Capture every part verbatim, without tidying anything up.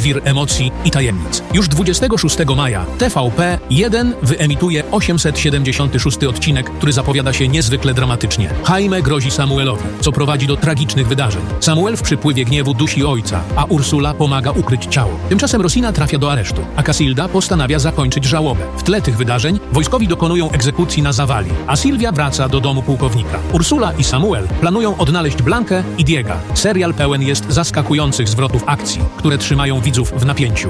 wir emocji i tajemnic. Już dwudziestego szóstego maja T V P jeden wyemituje osiemset siedemdziesiąty szósty odcinek, który zapowiada się niezwykle dramatycznie. Jaime grozi Samuelowi, co prowadzi do tragicznych wydarzeń. Samuel w przypływie gniewu dusi ojca, a Ursula pomaga ukryć ciało. Tymczasem Rosina trafia do aresztu, a Casilda postanawia zakończyć żałobę. W tle tych wydarzeń wojskowi dokonują egzekucji na Zawali, a Sylwia wraca do domu pułkownika. Ursula i Samuel planują odnaleźć Blankę i Diega. Serial pełen jest zaskakujących zwrotów akcji, które trzymają widzów w napięciu.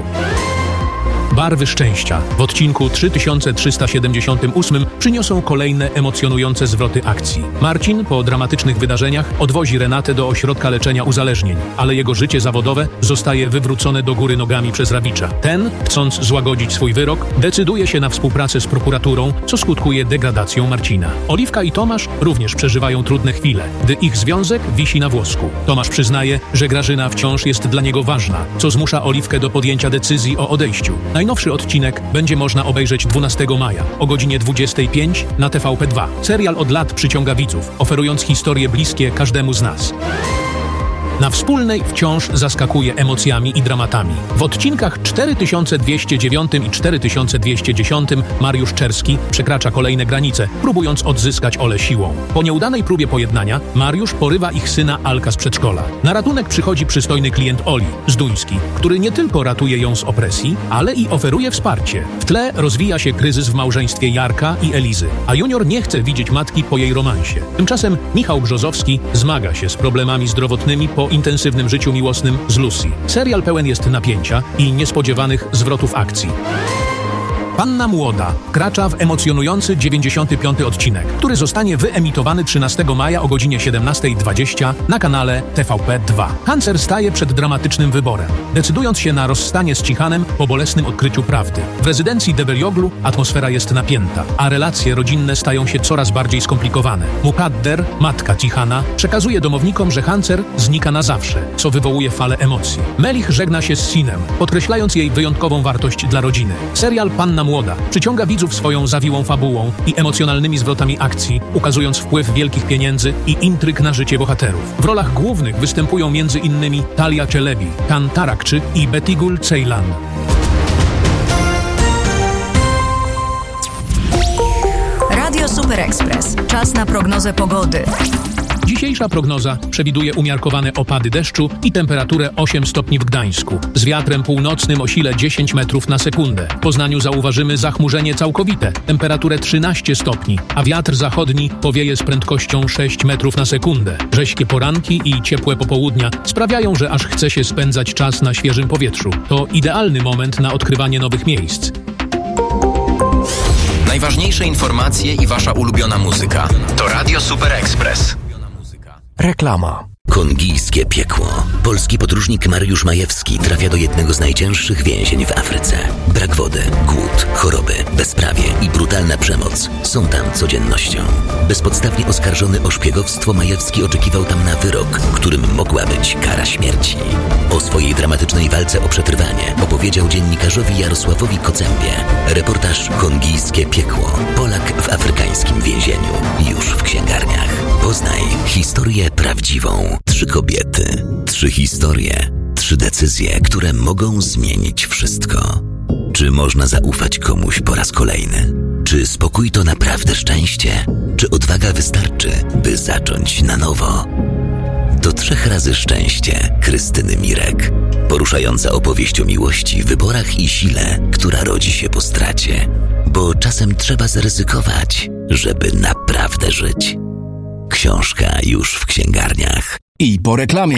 Barwy szczęścia w odcinku trzy tysiące trzysta siedemdziesiątym ósmym przyniosą kolejne emocjonujące zwroty akcji. Marcin po dramatycznych wydarzeniach odwozi Renatę do ośrodka leczenia uzależnień, ale jego życie zawodowe zostaje wywrócone do góry nogami przez Rawicza. Ten, chcąc złagodzić swój wyrok, decyduje się na współpracę z prokuraturą, co skutkuje degradacją Marcina. Oliwka i Tomasz również przeżywają trudne chwile, gdy ich związek wisi na włosku. Tomasz przyznaje, że Grażyna wciąż jest dla niego ważna, co zmusza Oliwkę do podjęcia decyzji o odejściu. Najnowszy odcinek będzie można obejrzeć dwunastego maja o godzinie dwudziestej piątej na T V P dwa. Serial od lat przyciąga widzów, oferując historie bliskie każdemu z nas. Na Wspólnej wciąż zaskakuje emocjami i dramatami. W odcinkach cztery tysiące dwieście dziewiątym i cztery tysiące dwieście dziesiątym Mariusz Czerski przekracza kolejne granice, próbując odzyskać Olę siłą. Po nieudanej próbie pojednania Mariusz porywa ich syna Alka z przedszkola. Na ratunek przychodzi przystojny klient Oli, Zduński, który nie tylko ratuje ją z opresji, ale i oferuje wsparcie. W tle rozwija się kryzys w małżeństwie Jarka i Elizy, a Junior nie chce widzieć matki po jej romansie. Tymczasem Michał Brzozowski zmaga się z problemami zdrowotnymi po intensywnym życiu miłosnym z Lucy. Serial pełen jest napięcia i niespodziewanych zwrotów akcji. Panna Młoda wkracza w emocjonujący dziewięćdziesiąty piąty odcinek, który zostanie wyemitowany trzynastego maja o godzinie siedemnasta dwadzieścia na kanale T V P dwa. Hancer staje przed dramatycznym wyborem, decydując się na rozstanie z Cichanem po bolesnym odkryciu prawdy. W rezydencji Debelioglu atmosfera jest napięta, a relacje rodzinne stają się coraz bardziej skomplikowane. Mukadder, matka Cichana, przekazuje domownikom, że Hancer znika na zawsze, co wywołuje falę emocji. Melich żegna się z Sinem, podkreślając jej wyjątkową wartość dla rodziny. Serial Panna Młoda przyciąga widzów swoją zawiłą fabułą i emocjonalnymi zwrotami akcji, ukazując wpływ wielkich pieniędzy i intryg na życie bohaterów. W rolach głównych występują między innymi Talia Czelebi, Kan Tarakczy i Betigul Ceylan. Radio Super Express. Czas na prognozę pogody. Dzisiejsza prognoza przewiduje umiarkowane opady deszczu i temperaturę osiem stopni w Gdańsku, z wiatrem północnym o sile dziesięć metrów na sekundę. W Poznaniu zauważymy zachmurzenie całkowite, temperaturę trzynaście stopni, a wiatr zachodni powieje z prędkością sześć metrów na sekundę. Rześkie poranki i ciepłe popołudnia sprawiają, że aż chce się spędzać czas na świeżym powietrzu. To idealny moment na odkrywanie nowych miejsc. Najważniejsze informacje i wasza ulubiona muzyka. To Radio Super Express. Reklama. Kongijskie piekło. Polski podróżnik Mariusz Majewski trafia do jednego z najcięższych więzień w Afryce. Brak wody, głód, choroby, bezprawie i brutalna przemoc są tam codziennością. Bezpodstawnie oskarżony o szpiegowstwo, Majewski oczekiwał tam na wyrok, którym mogła być kara śmierci. O swojej dramatycznej walce o przetrwanie opowiedział dziennikarzowi Jarosławowi Kocębie. Reportaż Kongijskie piekło. Polak w afrykańskim więzieniu. Już w księgarniach. Poznaj historię prawdziwą. Trzy kobiety, trzy historie, trzy decyzje, które mogą zmienić wszystko. Czy można zaufać komuś po raz kolejny? Czy spokój to naprawdę szczęście? Czy odwaga wystarczy, by zacząć na nowo? Do trzech razy szczęście Krystyny Mirek. Poruszająca opowieść o miłości, wyborach i sile, która rodzi się po stracie. Bo czasem trzeba zaryzykować, żeby naprawdę żyć. Książka już w księgarniach. I po reklamie.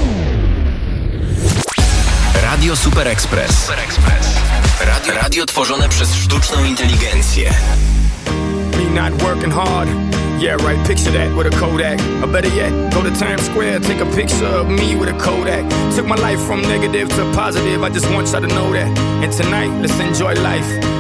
Radio Super Express. Super Express. Radio, radio tworzone przez sztuczną inteligencję. Me not working hard. Yeah, right, picture that with a Kodak. Or better yet, go to Times Square, take a picture of me with a Kodak. Took my life from negative to positive, I just want y'all to know that. And tonight, let's enjoy life.